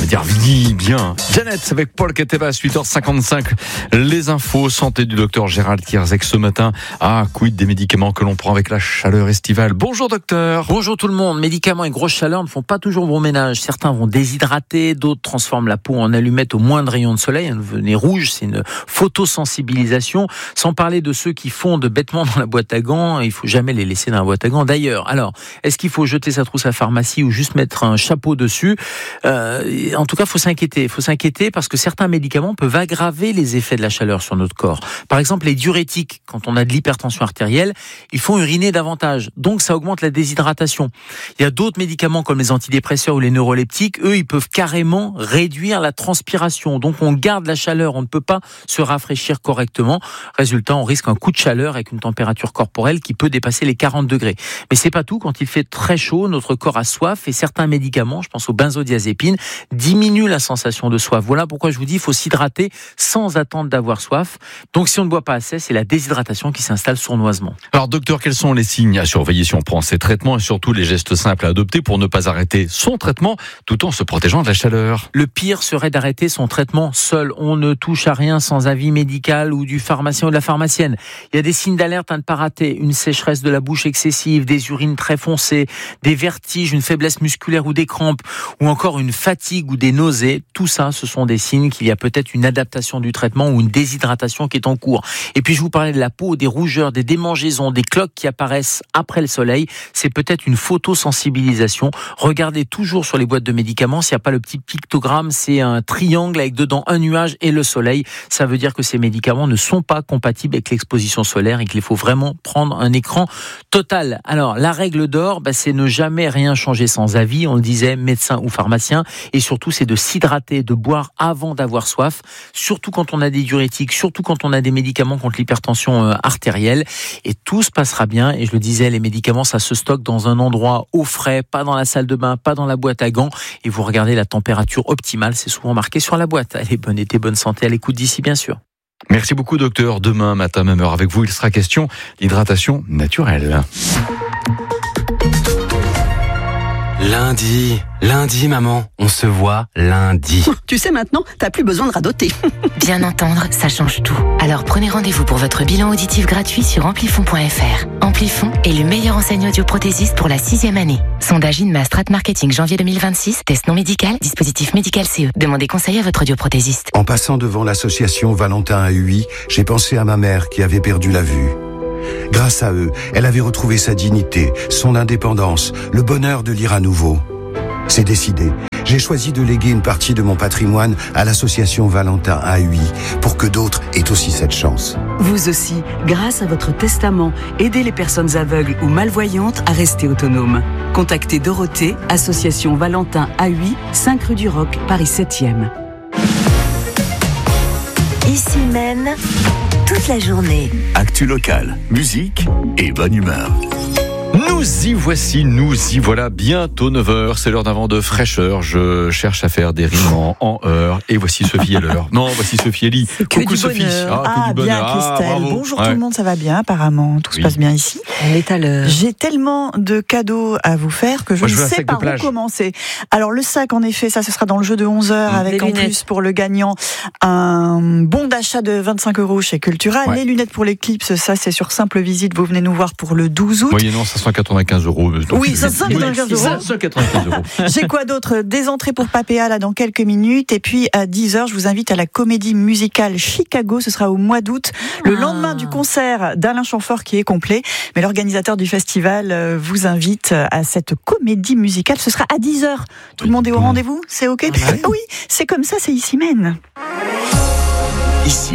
dire vieillit bien. Janet avec Paul Ketevas, 8h55. Les infos santé du docteur Gérald Kierzek ce matin. Quid des médicaments que l'on prend avec la chaleur estivale. Bonjour docteur. Bonjour tout le monde. Médicaments et grosse chaleur ne font pas toujours bon ménage. Certains vont déshydrater, d'autres transforment la peau en allumette au moindre rayon de soleil. Un nez rouge, c'est une photosensibilisation. Sans parler de ceux qui fondent bêtement dans la boîte à gants. Il faut jamais les laisser dans la boîte à gants. D'ailleurs, alors, est-ce qu'il faut jeter sa trousse à pharmacie ou juste mettre un chapeau dessus? En tout cas, faut s'inquiéter. Faut s'inquiéter parce que certains médicaments peuvent aggraver les effets de la chaleur sur notre corps. Par exemple, les diurétiques, quand on a de l'hypertension artérielle, ils font uriner davantage. Donc, ça augmente la déshydratation. Il y a d'autres médicaments comme les antidépresseurs ou les neuroleptiques. Eux, ils peuvent carrément réduire la transpiration. Donc, on garde la chaleur. On ne peut pas se rafraîchir correctement. Résultat, on risque un coup de chaleur avec une température corporelle qui peut dépasser les 40 degrés. Mais c'est pas tout. Quand il fait très chaud, notre corps a soif et certains médicaments, je pense aux benzodiazépines, diminuent la sensation de soif. Voilà pourquoi je vous dis, il faut s'hydrater sans attendre d'avoir soif. Donc, si on ne boit pas assez, c'est la déshydratation qui s'installe sournoisement. Alors, docteur, quels sont les signes à surveiller si on prend ces traitements et surtout les gestes simples à adopter pour ne pas arrêter son traitement tout en se protégeant de la chaleur? Le pire serait d'arrêter son traitement seul. On ne touche à rien sans avis médical ou du pharmacien ou de la pharmacienne. Il y a des signes d'alerte à ne pas rater. Une sécheresse de la bouche excessive, des urines très foncées, des vertiges, une faiblesse musculaire ou des crampes, ou encore une fatigue ou des nausées. Tout ça, ce sont des signes qu'il y a peut-être une adaptation du traitement ou une déshydratation qui est en cours. Et puis, je vous parlais de la peau, des rougeurs, des démangeaisons, des cloques qui apparaissent après le soleil. C'est peut-être une photosensibilisation. Regardez toujours sur les boîtes de médicaments. S'il n'y a pas le petit pictogramme, c'est un triangle avec dedans un nuage et le soleil. Ça veut dire que ces médicaments ne sont pas compatibles avec l'exposition solaire et qu'il faut vraiment prendre un écran total. Alors, la règle d'or, c'est ne jamais rien changer sans avis. On le disait, médecin ou pharmacien. Et surtout, c'est de s'hydrater, de boire avant d'avoir soif. Surtout quand on a des diurétiques, surtout quand on a des médicaments contre l'hypertension artérielle. Et tout se passera bien. Et je le disais, les médicaments, ça se stocke dans un endroit au frais, pas dans la salle de bain, pas dans la boîte à gants. Et vous regardez la température optimale, c'est souvent marqué sur la boîte. Allez, bon été, bonne santé à l'écoute d'ici, bien sûr. Merci beaucoup, docteur. Demain matin, même heure avec vous, il sera question d'hydratation naturelle. Lundi, maman, on se voit lundi. Tu sais maintenant, t'as plus besoin de radoter. Bien entendre, ça change tout. Alors prenez rendez-vous pour votre bilan auditif gratuit sur amplifon.fr. Amplifon est le meilleur enseigne audioprothésiste pour la 6e année. Sondage INMA Strat Marketing janvier 2026, test non médical, dispositif médical CE. Demandez conseil à votre audioprothésiste. En passant devant l'association Valentin à UI, j'ai pensé à ma mère qui avait perdu la vue. Grâce à eux, elle avait retrouvé sa dignité, son indépendance, le bonheur de lire à nouveau. C'est décidé. J'ai choisi de léguer une partie de mon patrimoine à l'association Valentin AUI pour que d'autres aient aussi cette chance. Vous aussi, grâce à votre testament, aidez les personnes aveugles ou malvoyantes à rester autonomes. Contactez Dorothée, association Valentin AUI, 5 rue du Roc, Paris 7e. Ici mène toute la journée. Actu locale, musique et bonne humeur. Nous y voilà, bientôt 9h, c'est l'heure d'un vent de fraîcheur. Je cherche à faire des rimes en heure. Et voici Sophie et l'heure. Non, voici Sophie Elie. Coucou Sophie. Que du bien bonheur. Christelle. Bonjour tout le monde, ça va bien apparemment. Tout se passe bien ici. On est à l'heure. J'ai tellement de cadeaux à vous faire que je ne sais pas où commencer. Alors le sac, en effet, ça ce sera dans le jeu de 11h avec en plus pour le gagnant un bon d'achat de 25 € chez Cultura. Les lunettes pour l'éclipse, ça c'est sur simple visite. Vous venez nous voir pour le 12 août. Moyennant 595 €. Oui, 595 €. J'ai quoi d'autre? Des entrées pour Papéa là dans quelques minutes. Et puis à 10h, je vous invite à la comédie musicale Chicago. Ce sera au mois d'août, le lendemain du concert d'Alain Chamfort qui est complet. Mais l'organisateur du festival vous invite à cette comédie musicale. Ce sera à 10h. Tout le monde est au rendez-vous? C'est OK? Oui, c'est comme ça, c'est Ici Mène. Ici.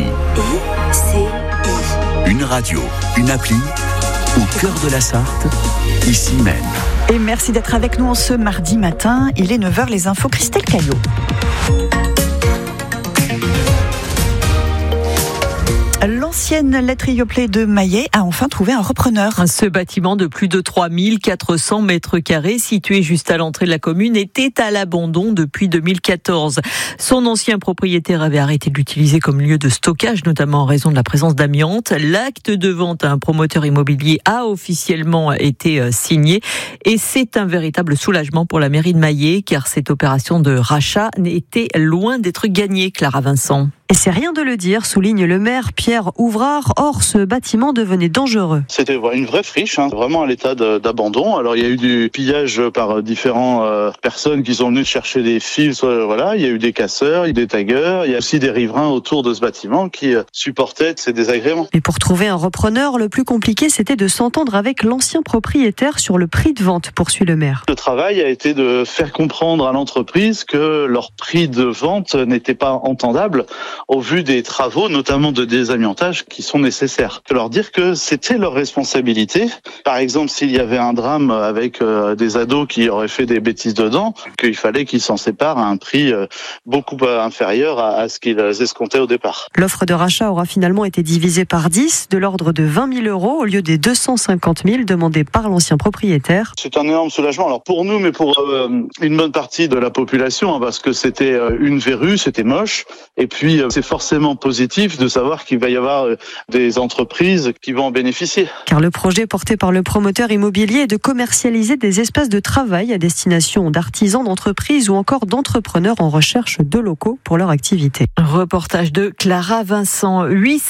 Une radio, une appli, au cœur de la Sarthe, Ici Mène. Et merci d'être avec nous en ce mardi matin. Il est 9h, les infos, Christelle Caillot. L'ancienne laiterie Yoplait de Maillet a enfin trouvé un repreneur. Ce bâtiment de plus de 3400 mètres carrés, situé juste à l'entrée de la commune, était à l'abandon depuis 2014. Son ancien propriétaire avait arrêté de l'utiliser comme lieu de stockage, notamment en raison de la présence d'amiante. L'acte de vente à un promoteur immobilier a officiellement été signé et c'est un véritable soulagement pour la mairie de Maillet, car cette opération de rachat était loin d'être gagnée, Clara Vincent. Et c'est rien de le dire, souligne le maire Pierre Ouvrard. Or, ce bâtiment devenait dangereux. C'était une vraie friche, vraiment à l'état d'abandon. Alors, il y a eu du pillage par différentes personnes qui sont venues chercher des fils. Il y a eu des casseurs, il y a eu des taggeurs. Il y a aussi des riverains autour de ce bâtiment qui supportaient ces désagréments. Mais pour trouver un repreneur, le plus compliqué, c'était de s'entendre avec l'ancien propriétaire sur le prix de vente, poursuit le maire. Le travail a été de faire comprendre à l'entreprise que leur prix de vente n'était pas entendable au vu des travaux, notamment de désamiantage, qui sont nécessaires. De leur dire que c'était leur responsabilité. Par exemple, s'il y avait un drame avec des ados qui auraient fait des bêtises dedans, qu'il fallait qu'ils s'en séparent à un prix beaucoup inférieur à ce qu'ils escomptaient au départ. L'offre de rachat aura finalement été divisée par 10, de l'ordre de 20 000 euros au lieu des 250 000 demandés par l'ancien propriétaire. C'est un énorme soulagement, alors pour nous, mais pour une bonne partie de la population, parce que c'était une verrue, c'était moche, et puis c'est forcément positif de savoir qu'il va y avoir des entreprises qui vont en bénéficier. Car le projet porté par le promoteur immobilier est de commercialiser des espaces de travail à destination d'artisans, d'entreprises ou encore d'entrepreneurs en recherche de locaux pour leur activité. Reportage de Clara Vincent.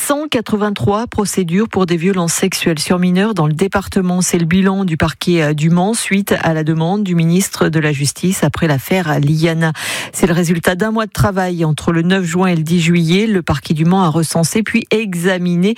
883 procédures pour des violences sexuelles sur mineurs dans le département. C'est le bilan du parquet du Mans suite à la demande du ministre de la Justice après l'affaire Liana. C'est le résultat d'un mois de travail entre le 9 juin et le 10 juillet. Le parquet du Mans a recensé puis examiné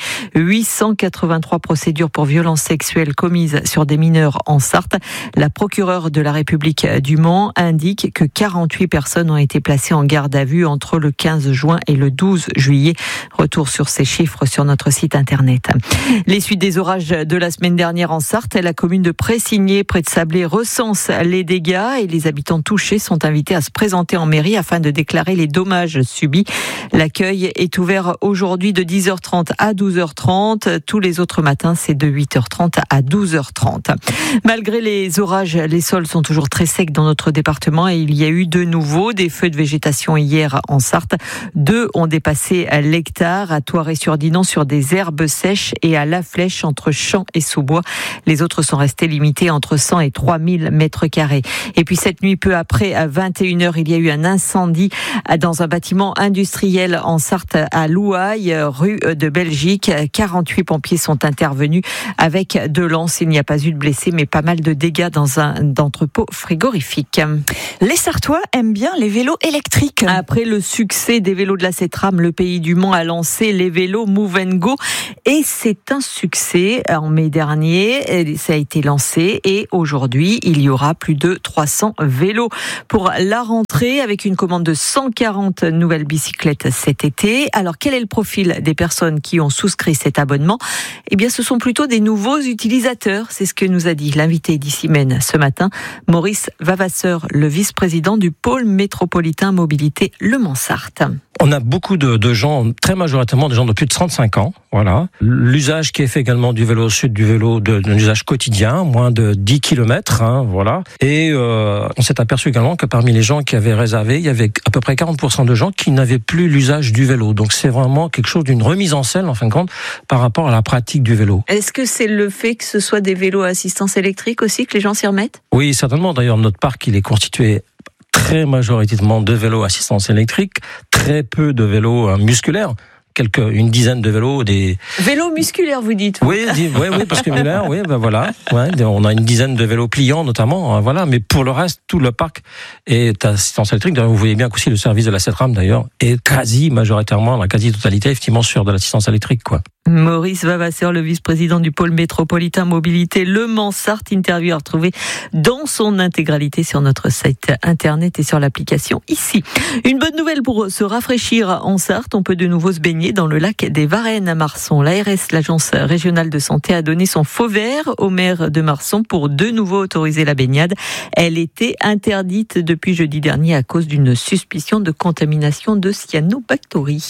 883 procédures pour violences sexuelles commises sur des mineurs en Sarthe. La procureure de la République du Mans indique que 48 personnes ont été placées en garde à vue entre le 15 juin et le 12 juillet. Retour sur ces chiffres sur notre site internet. Les suites des orages de la semaine dernière en Sarthe, la commune de Pressigné, près de Sablé, recense les dégâts et les habitants touchés sont invités à se présenter en mairie afin de déclarer les dommages subis. L'accueil est ouvert aujourd'hui de 10h30 à 12h30. Tous les autres matins, c'est de 8h30 à 12h30. Malgré les orages, les sols sont toujours très secs dans notre département et il y a eu de nouveau des feux de végétation hier en Sarthe. 2 ont dépassé l'hectare à Thouaré-sur-Dinan sur des herbes sèches et à La Flèche entre Champs et Sous-Bois. Les autres sont restés limités entre 100 et 3000 mètres carrés. Et puis cette nuit, peu après, à 21h, il y a eu un incendie dans un bâtiment industriel en Sarthe à Louaille, rue de Belgique. 48 pompiers sont intervenus avec de l'ance. Il n'y a pas eu de blessés, mais pas mal de dégâts dans un entrepôt frigorifique. Les Sartois aiment bien les vélos électriques. Après le succès des vélos de la CETRAM, le Pays du Mans a lancé les vélos Move & Go et c'est un succès. En mai dernier, ça a été lancé et aujourd'hui, il y aura plus de 300 vélos pour la rentrée avec une commande de 140 nouvelles bicyclettes cet été. Alors, quel est le profil des personnes qui ont souscrit cet abonnement ? Eh bien, ce sont plutôt des nouveaux utilisateurs. C'est ce que nous a dit l'invité d'Issimène ce matin, Maurice Vavasseur, le vice-président du pôle métropolitain mobilité Le Mans-Sarthe. On a beaucoup de gens, très majoritairement des gens de plus de 35 ans, voilà. L'usage qui est fait également du vélo sud, du vélo d'un usage quotidien, moins de 10 km, voilà. Et on s'est aperçu également que parmi les gens qui avaient réservé, il y avait à peu près 40% de gens qui n'avaient plus l'usage du vélo. Donc c'est vraiment quelque chose d'une remise en selle, en fin de compte, par rapport à la pratique du vélo. Est-ce que c'est le fait que ce soit des vélos à assistance électrique aussi que les gens s'y remettent ? Oui, certainement. D'ailleurs, notre parc, il est constitué très majoritairement de vélos à assistance électrique, très peu de vélos musculaires. Une dizaine de vélos, des vélos musculaires, vous dites. Oui, parce que Muller, voilà, on a une dizaine de vélos pliants notamment, voilà. Mais pour le reste, tout le parc est à assistance électrique. D'ailleurs, vous voyez bien qu'aussi le service de la CETRAM d'ailleurs est quasi majoritairement, la quasi-totalité, effectivement, sur de l'assistance électrique, quoi. Maurice Vavasseur, le vice-président du pôle métropolitain mobilité Le Mans-Sarthe, interview à retrouver dans son intégralité sur notre site internet et sur l'application ici. Une bonne nouvelle pour se rafraîchir en Sarthe, on peut de nouveau se baigner dans le lac des Varennes à Marson. L'ARS, l'agence régionale de santé, a donné son feu vert au maire de Marson pour de nouveau autoriser la baignade. Elle était interdite depuis jeudi dernier à cause d'une suspicion de contamination de cyanobactéries.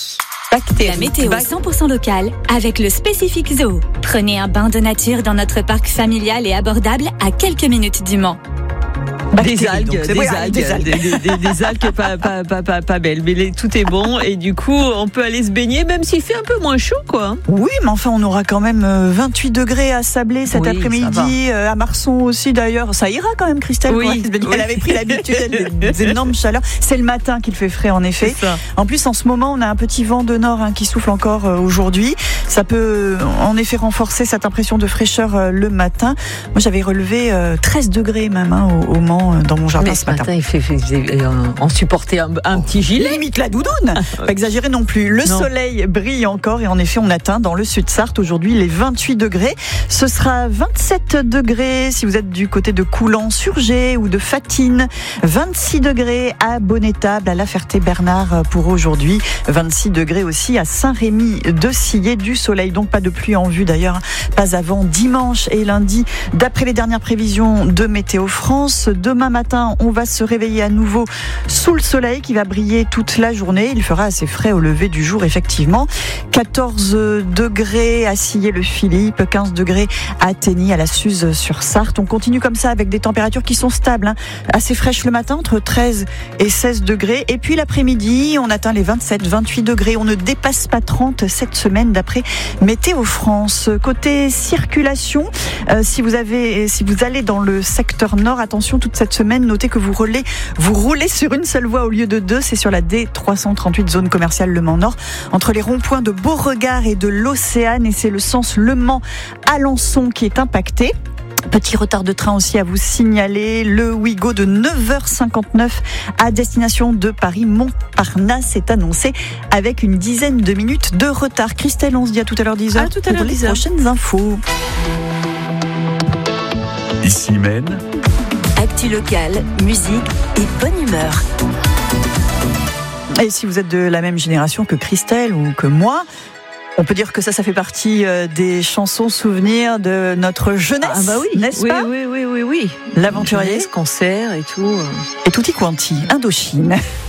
La météo 100% locale avec le Spécifique Zoo. Prenez un bain de nature dans notre parc familial et abordable à quelques minutes du Mans. Des algues pas belles, mais tout est bon et du coup on peut aller se baigner même s'il fait un peu moins chaud quoi. Oui, mais enfin on aura quand même 28 degrés à Sablé cet après-midi, à Marson aussi d'ailleurs. Ça ira quand même Christelle. Oui. Elle avait pris l'habitude des énormes chaleurs. C'est le matin qu'il fait frais en effet. En plus en ce moment on a un petit vent de nord qui souffle encore aujourd'hui. Ça peut en effet renforcer cette impression de fraîcheur le matin. Moi j'avais relevé 13 degrés même au Mans dans mon jardin. Mais ce matin, on supportait un petit gilet. Limite la doudoune. Pas exagérer non plus. Le soleil brille encore et en effet, on atteint dans le Sud-Sarthe aujourd'hui les 28 degrés. Ce sera 27 degrés si vous êtes du côté de Coulan-sur-Gé ou de Fatine. 26 degrés à Bonnétable, à La Ferté-Bernard pour aujourd'hui. 26 degrés aussi à Saint-Rémy-de-Sillé. Du soleil, donc pas de pluie en vue d'ailleurs, pas avant dimanche et lundi, d'après les dernières prévisions de Météo France. Demain matin, on va se réveiller à nouveau sous le soleil qui va briller toute la journée. Il fera assez frais au lever du jour, effectivement. 14 degrés à Sillé-le-Philippe, 15 degrés à Athény, à la Suze-sur-Sarthe. On continue comme ça avec des températures qui sont stables, assez fraîches le matin, entre 13 et 16 degrés. Et puis l'après-midi, on atteint les 27, 28 degrés. On ne dépasse pas 30 cette semaine d'après Météo France. Côté circulation, si vous allez dans le secteur nord, attention, toute cette semaine, notez que vous roulez sur une seule voie au lieu de deux. C'est sur la D338 zone commerciale Le Mans Nord, entre les ronds-points de Beauregard et de l'Océane, et c'est le sens Le Mans-Alençon qui est impacté. Petit retard de train aussi à vous signaler. Le Ouigo de 9h59 à destination de Paris-Montparnasse est annoncé avec une dizaine de minutes de retard. Christelle, on se dit à tout à l'heure 10h. À tout à l'heure 10h. Pour les prochaines infos. Ici Maine. Actu locale, musique et bonne humeur. Et si vous êtes de la même génération que Christelle ou que moi, on peut dire que ça fait partie des chansons souvenirs de notre jeunesse. Ah bah oui, n'est-ce pas ? Oui. L'aventurier, jeunesse, concert et tout. Et tutti quanti, Indochine.